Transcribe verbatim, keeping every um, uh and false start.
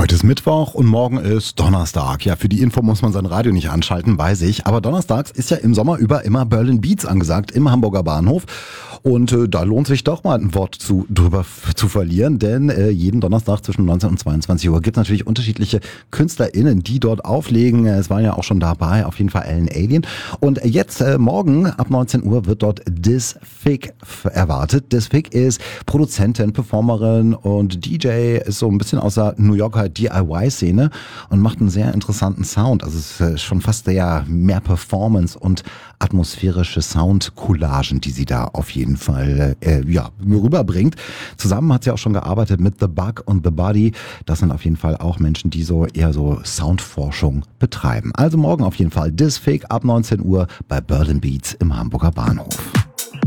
Heute ist Mittwoch und morgen ist Donnerstag. Ja, für die Info muss man sein Radio nicht anschalten, weiß ich. Aber donnerstags ist ja im Sommer über immer Berlin Beats angesagt im Hamburger Bahnhof. Und äh, da lohnt sich doch mal ein Wort zu, drüber f- zu verlieren, denn äh, jeden Donnerstag zwischen neunzehn und zweiundzwanzig Uhr gibt es natürlich unterschiedliche KünstlerInnen, die dort auflegen. Es waren ja auch schon dabei, auf jeden Fall Alan Alien. Und jetzt äh, morgen ab neunzehn Uhr wird dort Dis Fig erwartet. Dis Fig ist Produzentin, Performerin und D J, ist so ein bisschen aus der New Yorker D I Y-Szene und macht einen sehr interessanten Sound. Also es ist schon fast sehr mehr Performance und atmosphärische Sound-Collagen, die sie da auf jeden Fall äh, ja, rüberbringt. Zusammen hat sie auch schon gearbeitet mit The Bug und The Body. Das sind auf jeden Fall auch Menschen, die so eher so Soundforschung betreiben. Also morgen auf jeden Fall Dis Fig ab neunzehn Uhr bei Berlin Beats im Hamburger Bahnhof.